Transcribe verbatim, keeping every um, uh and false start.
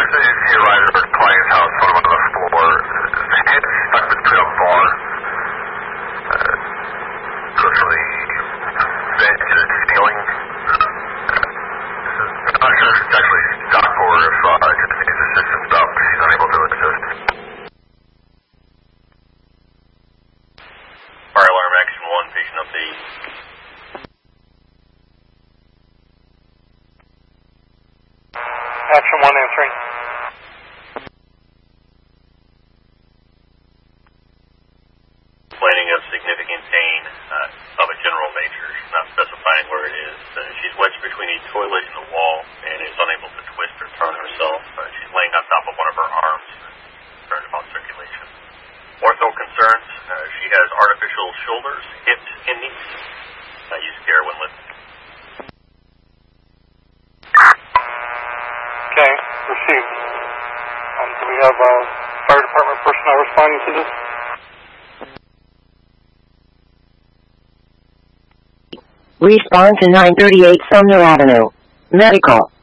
Thursday, he arrived at her client's house on one of the floor. The head stuck between a bar. Uh, totally vented at ceiling. I'm not sure if it's actually stuck or if uh, it just needs assistance up. She's unable to assist. Fire alarm action one, patient update. Action one answering. Complaining of significant pain uh, of a general nature. She's not specifying where it is. Uh, she's wedged between a toilet and the wall and is unable to twist or turn herself. Uh, she's laying on top of one of her arms, concerned about circulation. Ortho concerns. Uh, she has artificial shoulders, hips, and knees. Uh, use care when lifting. Okay, received. Um, do we have uh, fire department personnel responding to this? Respond to nine thirty-eight Sumner Avenue. Medical.